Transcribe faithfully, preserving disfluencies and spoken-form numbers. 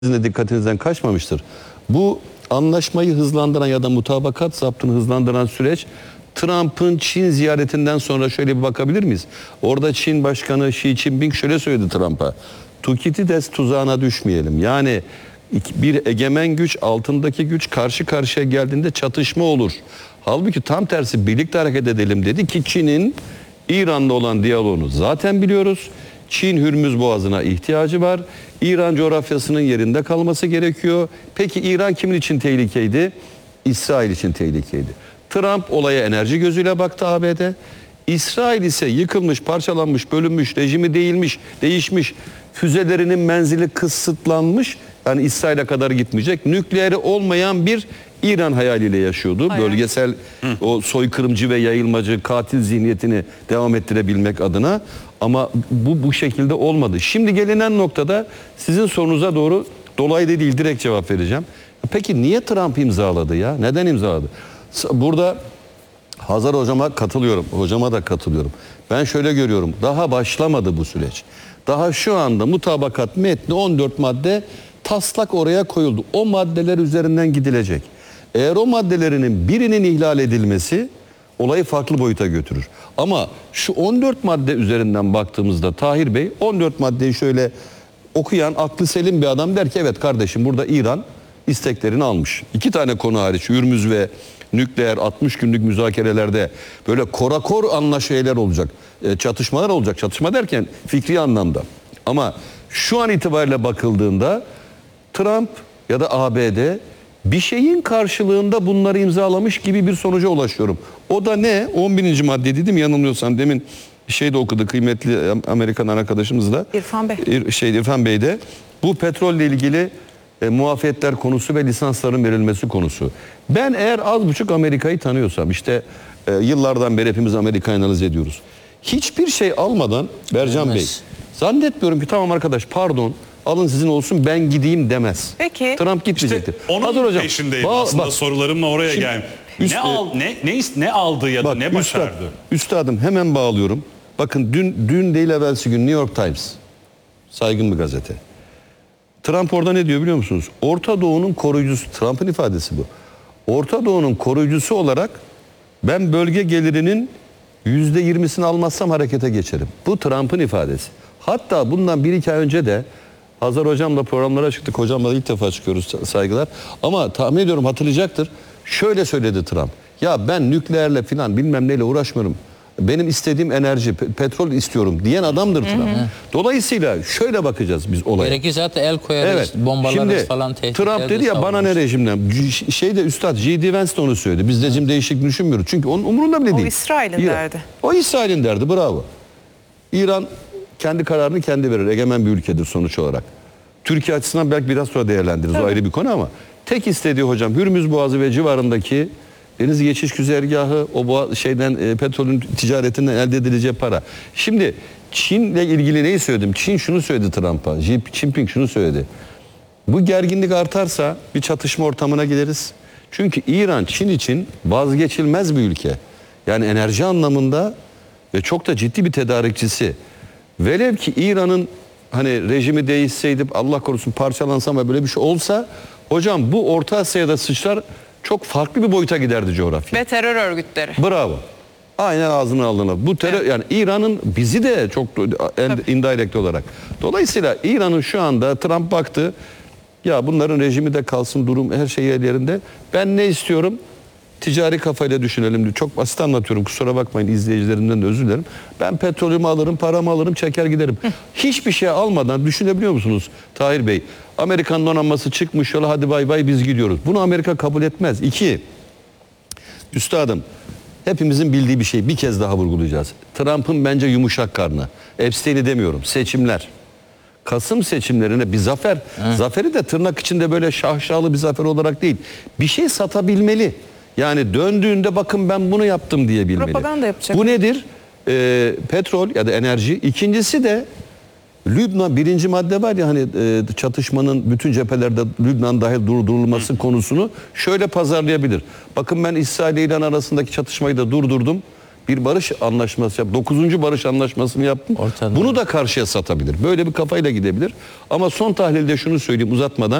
Sizin de dikkatinizden kaçmamıştır. Bu anlaşmayı hızlandıran ya da mutabakat zaptını hızlandıran süreç Trump'ın Çin ziyaretinden sonra şöyle bir bakabilir miyiz? Orada Çin Başkanı Xi Jinping şöyle söyledi Trump'a. Tukitides tuzağına düşmeyelim. Yani bir egemen güç altındaki güç karşı karşıya geldiğinde çatışma olur. Halbuki tam tersi birlikte hareket edelim dedi ki Çin'in İran'la olan diyaloğunu zaten biliyoruz. Çin Hürmüz Boğazı'na ihtiyacı var. İran coğrafyasının yerinde kalması gerekiyor. Peki İran kimin için tehlikeydi? İsrail için tehlikeydi. Trump olaya enerji gözüyle baktı A B D. İsrail ise yıkılmış, parçalanmış, bölünmüş, rejimi değilmiş, değişmiş, füzelerinin menzili kısıtlanmış. Yani İsrail'e kadar gitmeyecek. Nükleeri olmayan bir İran hayaliyle yaşıyordu. Hayal. Bölgesel Hı. o soykırımcı ve yayılmacı katil zihniyetini devam ettirebilmek adına. Ama bu bu şekilde olmadı. Şimdi gelinen noktada sizin sorunuza doğru dolaylı değil direkt cevap vereceğim. Peki niye Trump imzaladı ya? Neden imzaladı? Burada Hazar hocama katılıyorum. Hocama da katılıyorum. Ben şöyle görüyorum. Daha başlamadı bu süreç. Daha şu anda mutabakat metni on dört madde taslak oraya koyuldu. O maddeler üzerinden gidilecek. Eğer o maddelerinin birinin ihlal edilmesi olayı farklı boyuta götürür. Ama şu on dört madde üzerinden baktığımızda Tahir Bey on dört maddeyi şöyle okuyan aklı selim bir adam der ki evet kardeşim burada İran isteklerini almış. İki tane konu hariç Hürmüz ve nükleer altmış günlük müzakerelerde böyle korakor anlaşmalar olacak. E, çatışmalar olacak. Çatışma derken fikri anlamda. Ama şu an itibariyle bakıldığında Trump ya da A B D bir şeyin karşılığında bunları imzalamış gibi bir sonuca ulaşıyorum. O da ne? on birinci madde dedim yanılmıyorsam demin şey de okudu kıymetli Amerikan arkadaşımızla. İrfan Bey. Şey İrfan Bey de bu petrolle ilgili e, muafiyetler konusu ve lisansların verilmesi konusu. Ben eğer az buçuk Amerika'yı tanıyorsam işte e, yıllardan beri hepimiz Amerika'yı analiz ediyoruz. Hiçbir şey almadan Bercan evet. Bey zannetmiyorum ki tamam arkadaş pardon alın sizin olsun ben gideyim demez. Peki. Trump gitmeyecektir. İşte onun Hazır hocam, peşindeyim ba aslında bak, sorularımla oraya geldim. Ne, al, ne, ne, ne aldı ya da bak, ne başardı? Üstad, üstadım hemen bağlıyorum. Bakın dün, dün değil evvelsi gün New York Times. Saygın bir gazete. Trump orada ne diyor biliyor musunuz? Orta Doğu'nun koruyucusu. Trump'ın ifadesi bu. Orta Doğu'nun koruyucusu olarak ben bölge gelirinin yüzde yirmisini almazsam harekete geçerim. Bu Trump'ın ifadesi. Hatta bundan bir iki ay önce de Hazar hocamla programlara çıktık. Hocamla ilk defa çıkıyoruz saygılar. Ama tahmin ediyorum hatırlayacaktır. Şöyle söyledi Trump. Ya ben nükleerle falan bilmem neyle uğraşmıyorum. Benim istediğim enerji, petrol istiyorum diyen adamdır Trump. Hı hı. Dolayısıyla şöyle bakacağız biz olaya. Gerekirse hatta el koyarız, evet. bombalarız Şimdi, falan. Trump dedi ya bana ne rejimden? Şeyde üstad J D Vance de onu söyledi. Biz rejim değişikliğini düşünmüyoruz. Çünkü onun umurunda bile değil. O İsrail'in derdi. O İsrail'in derdi bravo. İran kendi kararını kendi verir. Egemen bir ülkedir sonuç olarak. Türkiye açısından belki biraz sonra değerlendiririz. Evet. O ayrı bir konu ama tek istediği hocam Hürmüz Boğazı ve civarındaki deniz geçiş güzergahı o boğa, şeyden e, petrolün ticaretinden elde edileceği para. Şimdi Çin'le ilgili neyi söyledim? Çin şunu söyledi Trump'a. Xi Jinping şunu söyledi. Bu gerginlik artarsa bir çatışma ortamına gideriz. Çünkü İran Çin için vazgeçilmez bir ülke. Yani enerji anlamında ve çok da ciddi bir tedarikçisi. Velev ki İran'ın hani rejimi değişseydi Allah korusun parçalansam ve böyle bir şey olsa hocam bu Orta Asya'da sıçrar çok farklı bir boyuta giderdi coğrafya. Ve terör örgütleri. Bravo. Aynen ağzına aldığına. Bu terör evet. Yani İran'ın bizi de çok indirect olarak. Dolayısıyla İran'ın şu anda Trump baktı ya bunların rejimi de kalsın durum her şey yerlerinde. Ben ne istiyorum? Ticari kafayla düşünelim diyor. Çok basit anlatıyorum. Kusura bakmayın izleyicilerimden de özür dilerim. Ben petrolümü alırım, paramı alırım, çeker giderim. Hiçbir şey almadan düşünebiliyor musunuz Tahir Bey? Amerikan donanması çıkmış yola hadi bay bay biz gidiyoruz. Bunu Amerika kabul etmez. İki, üstadım hepimizin bildiği bir şey bir kez daha vurgulayacağız. Trump'ın bence yumuşak karnı. Epstein'i demiyorum. Seçimler. Kasım seçimlerine bir zafer. Hı. Zaferi de tırnak içinde böyle şahşalı bir zafer olarak değil. Bir şey satabilmeli. Yani döndüğünde bakın ben bunu yaptım diye bilmeli. Propaganda yapacak. Bu nedir? Ee, petrol ya da enerji. İkincisi de Lübnan birinci madde var ya hani e, çatışmanın bütün cephelerde Lübnan dahil durdurulması Hı. konusunu şöyle pazarlayabilir. Bakın ben İsrail ile İran arasındaki çatışmayı da durdurdum. bir barış anlaşması yap. Dokuzuncu barış anlaşmasını yaptım. Ortada. Bunu da karşıya satabilir. Böyle bir kafayla gidebilir. Ama son tahlilde şunu söyleyeyim uzatmadan.